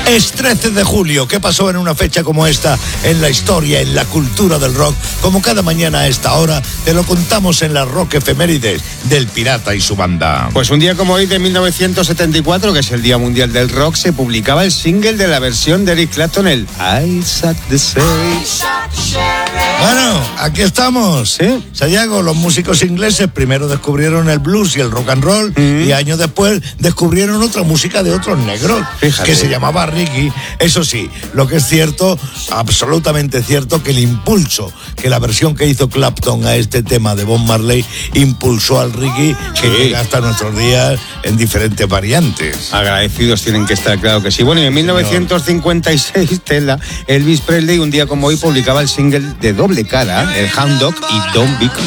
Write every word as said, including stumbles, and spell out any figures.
Es trece de julio. ¿Qué pasó en una fecha como esta en la historia, en la cultura del rock? Como cada mañana a esta hora, te lo contamos en las Rock Efemérides del Pirata y su banda. Pues un día como hoy de mil novecientos setenta y cuatro, que es el Día Mundial del Rock, se publicaba el single de la versión de Eric Clapton, el I Shot the Sheriff. Bueno, aquí estamos. ¿Sí? Sayago, los músicos ingleses primero descubrieron el blues y el rock and roll, mm. y años después descubrieron otra música de otros negros. Fíjate. Que se llamaba reggae. Eso sí, lo que es cierto, absolutamente cierto, que el impulso, que la versión que hizo Clapton a este tema de Bob Marley impulsó al reggae, sí, que llega hasta nuestros días en diferentes variantes. Agradecidos tienen que estar, claro que sí. Bueno, y en mil novecientos cincuenta y seis, Tela, Elvis Presley, un día como hoy, publicaba el single de doble cara, el Hound Dog y Don't Be Cruel.